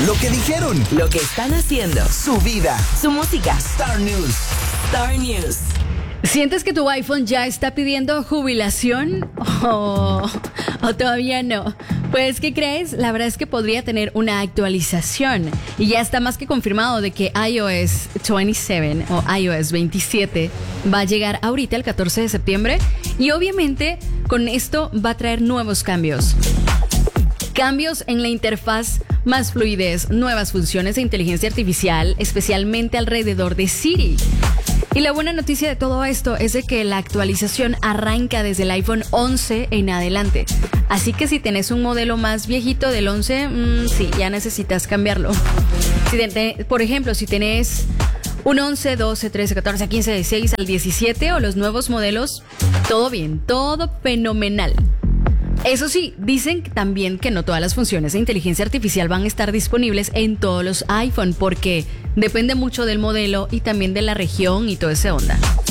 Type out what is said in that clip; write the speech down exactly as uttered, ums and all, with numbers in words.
Lo que dijeron. Lo que están haciendo. Su vida. Su música. Star News. Star News. ¿Sientes que tu iPhone ya está pidiendo jubilación? ¿O, o todavía no? Pues, ¿qué crees? La verdad es que podría tener una actualización. Y ya está más que confirmado de que iOS veintisiete o iOS veintisiete va a llegar ahorita el catorce de septiembre. Y obviamente con esto va a traer nuevos cambios. Cambios en la interfaz, más fluidez, nuevas funciones de inteligencia artificial, especialmente alrededor de Siri. Y la buena noticia de todo esto es de que la actualización arranca desde el iPhone once en adelante. Así que si tenés un modelo más viejito del once, mmm, sí, ya necesitas cambiarlo. Si te, por ejemplo, si tenés un once, doce, trece, catorce, quince, dieciséis al diecisiete o los nuevos modelos, todo bien, todo fenomenal. Eso sí, dicen también que no todas las funciones de inteligencia artificial van a estar disponibles en todos los iPhone porque depende mucho del modelo y también de la región y toda esa onda.